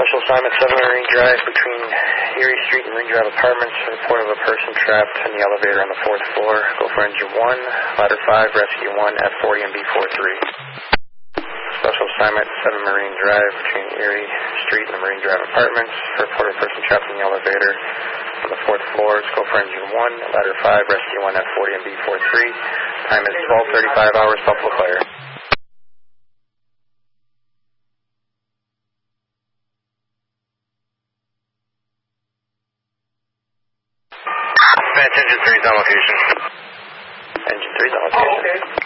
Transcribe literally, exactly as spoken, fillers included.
Special assignment seven Marine Drive between Erie Street and Marine Drive Apartments. Report of a person trapped in the elevator on the fourth floor. Go for engine one, ladder five, rescue one, F forty and B forty-three. Special assignment seven Marine Drive between Erie Street and the Marine Drive Apartments. Report of a person trapped in the elevator on the fourth floor. Go for engine one, ladder five, rescue one, F forty and B forty-three. Time is twelve thirty-five hours, Buffalo Fire. Engine three's on location. Engine three's on location. Oh, okay.